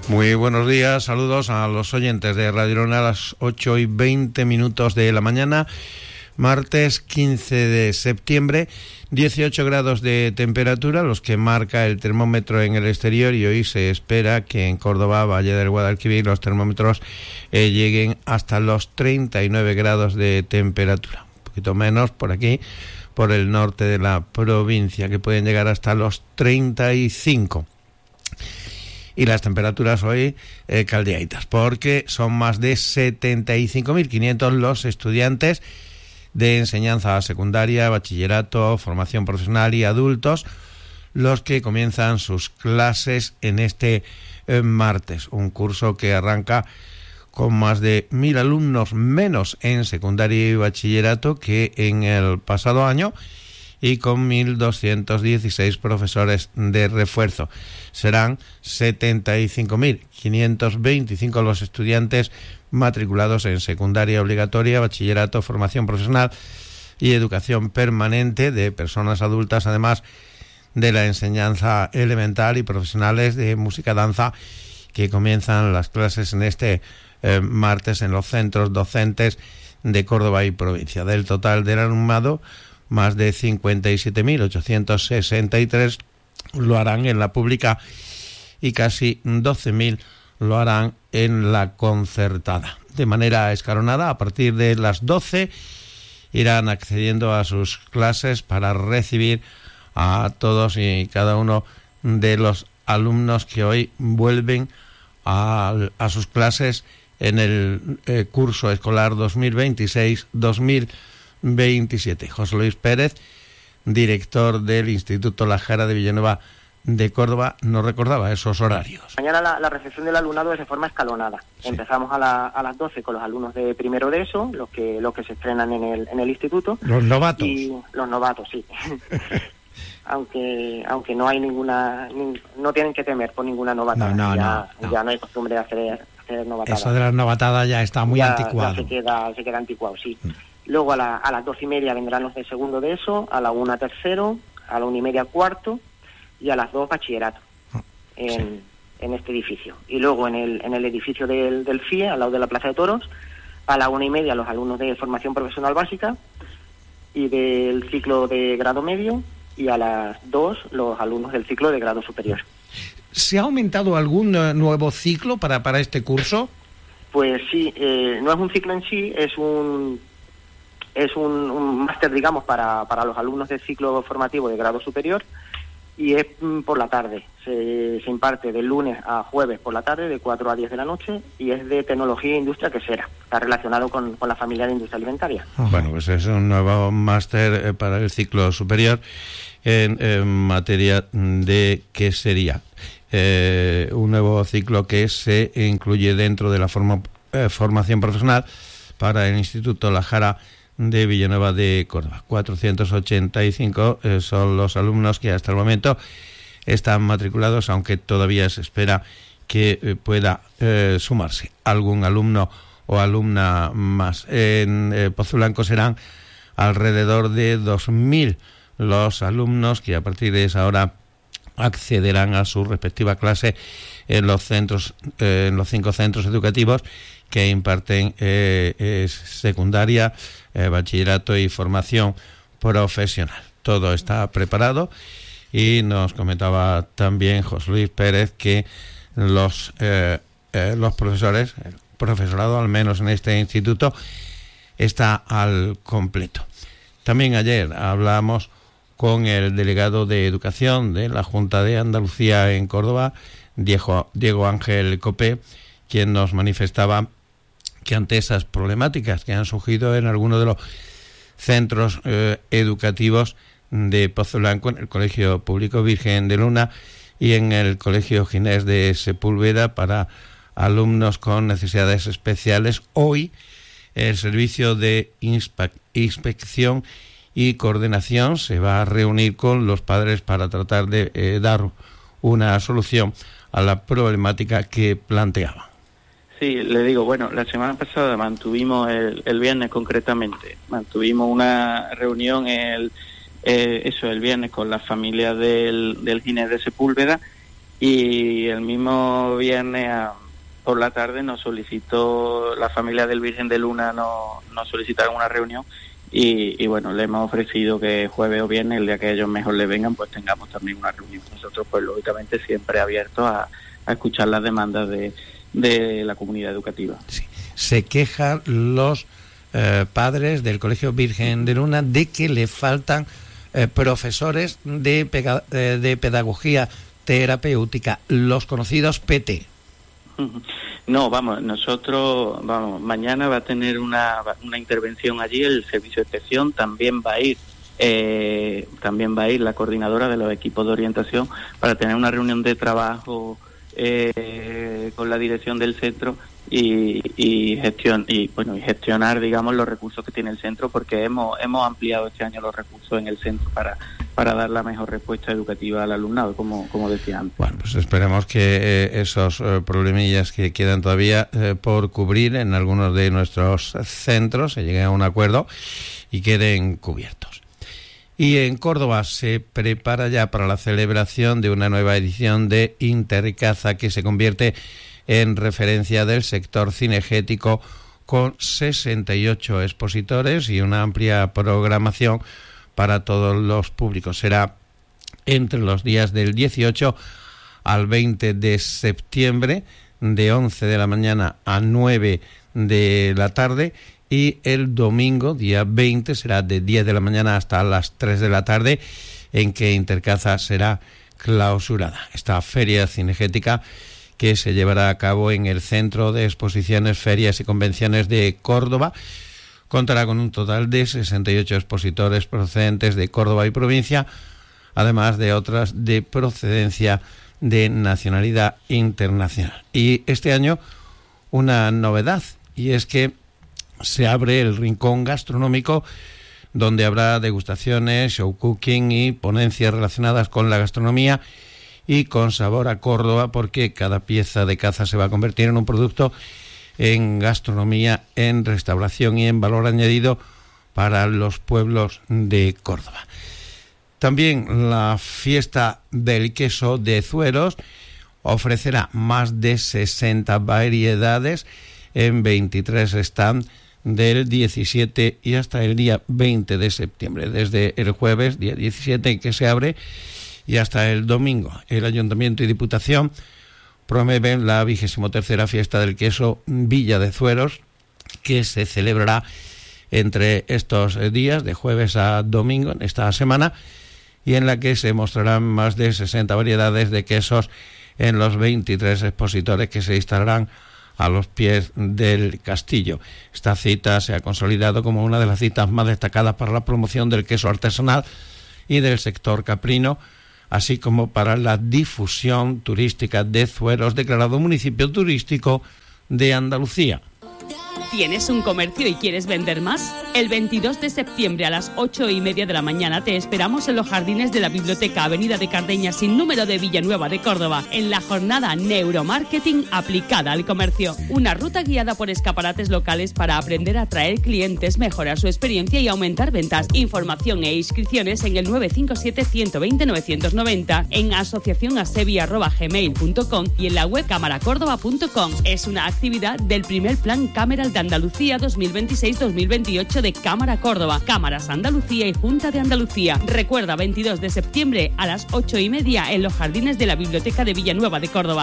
Muy buenos días, saludos a los oyentes de Radio Luna a las 8:20 de la mañana, martes 15 de septiembre, 18 grados de temperatura, los que marca el termómetro en el exterior, y hoy se espera que en Córdoba, Valle del Guadalquivir, los termómetros lleguen hasta los 39 grados de temperatura, un poquito menos por aquí, por el norte de la provincia, que pueden llegar hasta los 35. Y las temperaturas hoy caldeaditas, porque son más de 75.500 los estudiantes de enseñanza secundaria, bachillerato, formación profesional y adultos los que comienzan sus clases en este martes. Un curso que arranca con más de 1.000 alumnos menos en secundaria y bachillerato que en el pasado año, y con 1.216 profesores de refuerzo. Serán 75.525 los estudiantes matriculados en secundaria obligatoria, bachillerato, formación profesional y educación permanente de personas adultas, además de la enseñanza elemental y profesionales de música danza, que comienzan las clases en este martes en los centros docentes de Córdoba y provincia. Del total del alumnado, más de 57.863 lo harán en la pública y casi 12.000 lo harán en la concertada. De manera escalonada, a partir de las 12 irán accediendo a sus clases para recibir a todos y cada uno de los alumnos que hoy vuelven a sus clases en el curso escolar 2026-2027. José Luis Pérez, director del Instituto La Jara de Villanueva de Córdoba, nos recordaba esos horarios. Mañana la recepción del alumnado es de forma escalonada. Sí. Empezamos a las 12 con los alumnos de primero de ESO, los que se estrenan en el instituto. Los novatos. Y los novatos, sí. aunque no hay no tienen que temer por ninguna novatada. Ya no hay costumbre de hacer novatadas. Eso de las novatadas ya está muy anticuado. Ya se queda anticuado, sí. Luego a las 12:30 vendrán los de segundo de ESO, a la 1 tercero, a la 1:30 cuarto y a las 2 bachillerato en este edificio. Y luego en el edificio del FIE, al lado de la Plaza de Toros, a la 1:30 los alumnos de formación profesional básica y del ciclo de grado medio, y a las 2 los alumnos del ciclo de grado superior. ¿Se ha aumentado algún nuevo ciclo para este curso? Pues sí, no es un ciclo en sí, es un máster, digamos, para los alumnos del ciclo formativo de grado superior, y es por la tarde. Se imparte de lunes a jueves por la tarde, de 4 a 10 de la noche, y es de tecnología e industria quesera. Está relacionado con la familia de industria alimentaria. Bueno, pues es un nuevo máster para el ciclo superior en materia de quesería. Un nuevo ciclo que se incluye dentro de la formación profesional para el Instituto La Jara de Villanueva de Córdoba. 485 son los alumnos que hasta el momento están matriculados, aunque todavía se espera que pueda sumarse algún alumno o alumna más. En Pozo Blanco serán alrededor de 2.000 los alumnos que a partir de esa hora accederán a su respectiva clase en los 5 centros educativos que imparten secundaria, bachillerato y formación profesional. Todo está preparado, y nos comentaba también José Luis Pérez que los profesores, el profesorado al menos en este instituto, está al completo. También ayer hablamos con el delegado de Educación de la Junta de Andalucía en Córdoba, Diego Ángel Copé, quien nos manifestaba que ante esas problemáticas que han surgido en algunos de los centros educativos de Pozo Blanco, en el Colegio Público Virgen de Luna y en el Colegio Ginés de Sepúlveda, para alumnos con necesidades especiales, hoy el Servicio de Inspección y Coordinación se va a reunir con los padres para tratar de dar una solución a la problemática que planteaban. Sí, le digo, bueno, la semana pasada mantuvimos el viernes concretamente, mantuvimos una reunión el viernes con las familias del Ginés de Sepúlveda, Y el mismo viernes por la tarde nos solicitó, la familia del Virgen de Luna nos solicitaron una reunión y bueno, le hemos ofrecido que jueves o viernes, el día que a ellos mejor les vengan, pues tengamos también una reunión. Nosotros pues lógicamente siempre abiertos a escuchar las demandas de la comunidad educativa. Sí. Se quejan los padres del Colegio Virgen de Luna de que le faltan profesores de pedagogía terapéutica, los conocidos PT. No, nosotros, mañana va a tener una intervención allí el servicio de inspección, también va a ir la coordinadora de los equipos de orientación para tener una reunión de trabajo con la dirección del centro y gestionar, digamos, los recursos que tiene el centro, porque hemos ampliado este año los recursos en el centro para dar la mejor respuesta educativa al alumnado, como decía antes. Bueno, pues esperemos que esos problemillas que quedan todavía por cubrir en algunos de nuestros centros se lleguen a un acuerdo y queden cubiertos. Y en Córdoba se prepara ya para la celebración de una nueva edición de Intercaza, que se convierte en referencia del sector cinegético, con 68 expositores y una amplia programación para todos los públicos. Será entre los días del 18 al 20 de septiembre, de 11 de la mañana a 9 de la tarde, y el domingo, día 20, será de 10 de la mañana hasta las 3 de la tarde, en que Intercaza será clausurada. Esta feria cinegética, que se llevará a cabo en el Centro de Exposiciones, Ferias y Convenciones de Córdoba, contará con un total de 68 expositores procedentes de Córdoba y provincia, además de otras de procedencia de nacionalidad internacional. Y este año una novedad, y es que se abre el rincón gastronómico, donde habrá degustaciones, show cooking y ponencias relacionadas con la gastronomía y con sabor a Córdoba, porque cada pieza de caza se va a convertir en un producto en gastronomía, en restauración y en valor añadido para los pueblos de Córdoba. También la fiesta del queso de Zueros ofrecerá más de 60 variedades en 23 stands del 17 y hasta el día 20 de septiembre, desde el jueves, día 17, que se abre, y hasta el domingo. El Ayuntamiento y Diputación promueven la 23ª Fiesta del Queso Villa de Zueros, que se celebrará entre estos días, de jueves a domingo, en esta semana, y en la que se mostrarán más de 60 variedades de quesos en los 23 expositores que se instalarán a los pies del castillo. Esta cita se ha consolidado como una de las citas más destacadas para la promoción del queso artesanal y del sector caprino, así como para la difusión turística de Zueros, declarado municipio turístico de Andalucía. ¿Tienes un comercio y quieres vender más? El 22 de septiembre a las 8:30 de la mañana te esperamos en los jardines de la Biblioteca Avenida de Cardeña sin número de Villanueva de Córdoba, en la jornada Neuromarketing aplicada al comercio. Una ruta guiada por escaparates locales para aprender a atraer clientes, mejorar su experiencia y aumentar ventas. Información e inscripciones en el 957 120 990, en asociacionasevi@gmail.com y en la web camaracórdoba.com. Es una actividad del primer plan Cameral de Andalucía 2026-2028 de Cámara Córdoba, Cámaras Andalucía y Junta de Andalucía. Recuerda, 22 de septiembre a las 8:30 en los jardines de la Biblioteca de Villanueva de Córdoba.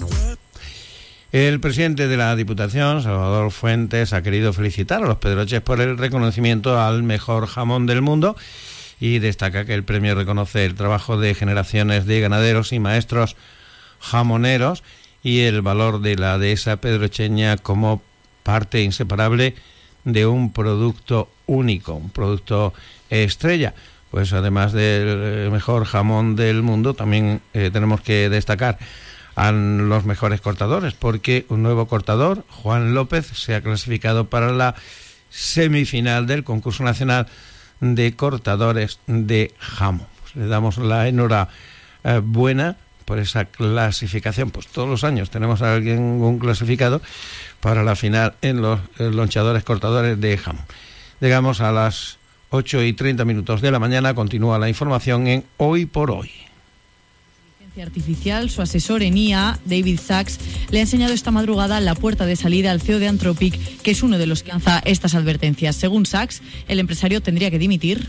El presidente de la Diputación, Salvador Fuentes, ha querido felicitar a los Pedroches por el reconocimiento al mejor jamón del mundo y destaca que el premio reconoce el trabajo de generaciones de ganaderos y maestros jamoneros y el valor de la dehesa pedrocheña como parte inseparable de un producto único, un producto estrella. Pues además del mejor jamón del mundo, también tenemos que destacar a los mejores cortadores, porque un nuevo cortador, Juan López, se ha clasificado para la semifinal del concurso nacional de cortadores de jamón. Pues le damos la enhorabuena por esa clasificación. Pues todos los años tenemos a alguien, un clasificado para la final en los lonchadores cortadores de jamón. Llegamos a las 8:30 de la mañana. Continúa la información en Hoy por Hoy. Artificial, su asesor en IA, David Sachs, le ha enseñado esta madrugada la puerta de salida al CEO de Anthropic, que es uno de los que lanza estas advertencias. Según Sachs, el empresario tendría que dimitir.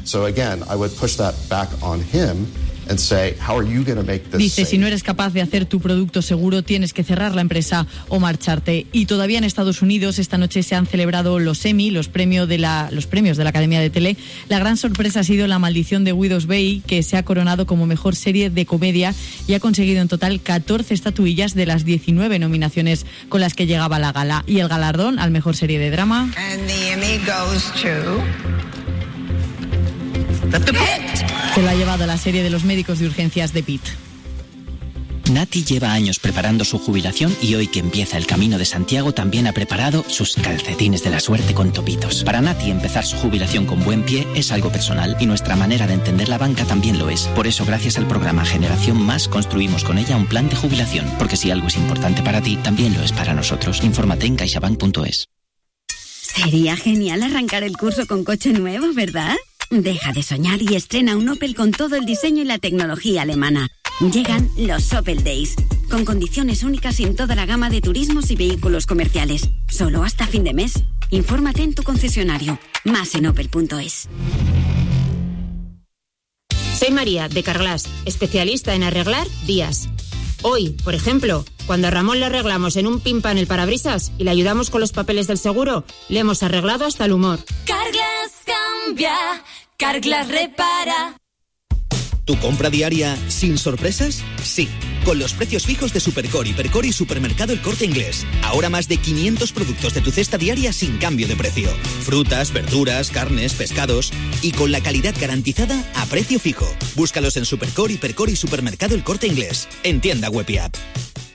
Dice, si no eres capaz de hacer tu producto seguro, tienes que cerrar la empresa o marcharte. Y todavía en Estados Unidos, esta noche se han celebrado los Emmy, los premios de la Academia de Tele. La gran sorpresa ha sido La maldición de Widow's Bay, que se ha coronado como mejor serie de comedia y ha conseguido en total 14 estatuillas de las 19 nominaciones con las que llegaba a la gala. Y el galardón al mejor serie de drama. And the Emmy goes to... Se lo ha llevado la serie de los médicos de urgencias de Pitt. Nati lleva años preparando su jubilación y hoy que empieza el Camino de Santiago también ha preparado sus calcetines de la suerte con topitos. Para Nati empezar su jubilación con buen pie es algo personal y nuestra manera de entender la banca también lo es. Por eso gracias al programa Generación Más construimos con ella un plan de jubilación. Porque si algo es importante para ti, también lo es para nosotros. Infórmate en caixabank.es. Sería genial arrancar el curso con coche nuevo, ¿verdad? Deja de soñar y estrena un Opel con todo el diseño y la tecnología alemana. Llegan los Opel Days, con condiciones únicas en toda la gama de turismos y vehículos comerciales. Solo hasta fin de mes. Infórmate en tu concesionario. Más en opel.es. Soy María, de Carglass, especialista en arreglar vías. Hoy, por ejemplo, cuando a Ramón le arreglamos en un pimpan el parabrisas y le ayudamos con los papeles del seguro, le hemos arreglado hasta el humor. Carglass cambia, Carglass repara. ¿Tu compra diaria sin sorpresas? Sí, con los precios fijos de Supercore, Hipercore y Supermercado El Corte Inglés. Ahora más de 500 productos de tu cesta diaria sin cambio de precio. Frutas, verduras, carnes, pescados y con la calidad garantizada a precio fijo. Búscalos en Supercore, Hipercore y Supermercado El Corte Inglés. En tienda web y app.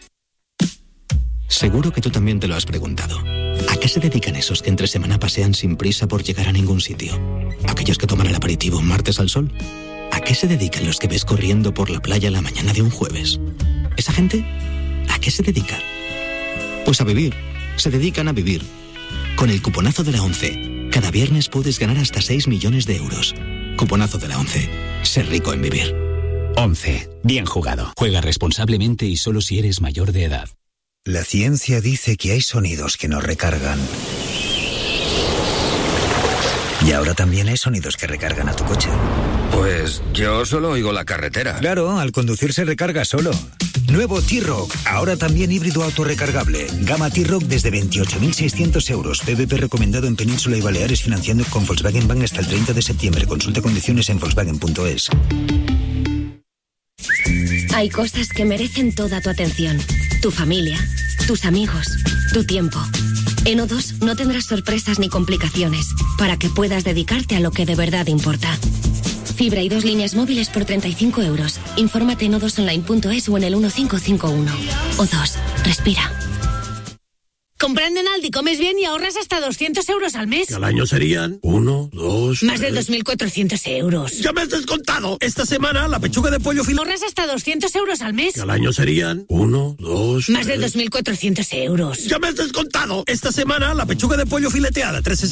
Seguro que tú también te lo has preguntado. ¿A qué se dedican esos que entre semana pasean sin prisa por llegar a ningún sitio? ¿Aquellos que toman el aperitivo un martes al sol? ¿A qué se dedican los que ves corriendo por la playa la mañana de un jueves? ¿Esa gente? ¿A qué se dedica? Pues a vivir. Se dedican a vivir. Con el cuponazo de la ONCE, cada viernes puedes ganar hasta 6 millones de euros. Cuponazo de la ONCE. Ser rico en vivir. ONCE. Bien jugado. Juega responsablemente y solo si eres mayor de edad. La ciencia dice que hay sonidos que nos recargan. Y ahora también hay sonidos que recargan a tu coche. Pues yo solo oigo la carretera. Claro, al conducir se recarga solo. Nuevo T-Roc, ahora también híbrido autorrecargable. Gama T-Roc desde 28.600 euros. PVP recomendado en Península y Baleares, financiando con Volkswagen Bank hasta el 30 de septiembre. Consulta condiciones en volkswagen.es. Hay cosas que merecen toda tu atención. Tu familia, tus amigos, tu tiempo. En O2 no tendrás sorpresas ni complicaciones para que puedas dedicarte a lo que de verdad importa. Fibra y 2 líneas móviles por 35 euros. Infórmate en o2online.es o en el 1551. O2. Respira. Comprando en Aldi comes bien y ahorras hasta 200 euros al mes. Que al año serían 1, 2... Más de 2.400 euros. ¡Ya me has descontado! Esta semana la pechuga de pollo fileteada... Ahorras hasta 200 euros al mes. Que al año serían 1, 2... Más de 2.400 euros. ¡Ya me has descontado! Esta semana la pechuga de pollo fileteada 360